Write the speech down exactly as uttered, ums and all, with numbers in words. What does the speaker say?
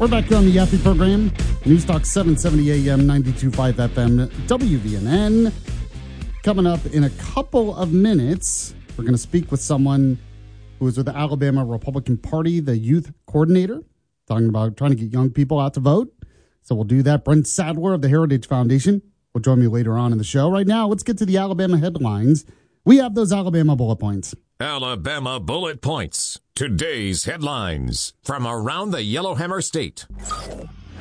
We're back here on the Yaffe program. News Talk seven seventy A M, ninety-two point five F M, W V N N. Coming up in a couple of minutes, we're going to speak with someone who is with the Alabama Republican Party, the youth coordinator, talking about trying to get young people out to vote. So we'll do that. Brent Sadler of the Heritage Foundation will join me later on in the show. Right now, let's get to the Alabama headlines. We have those Alabama bullet points. Alabama bullet points. Today's headlines from around the Yellowhammer State.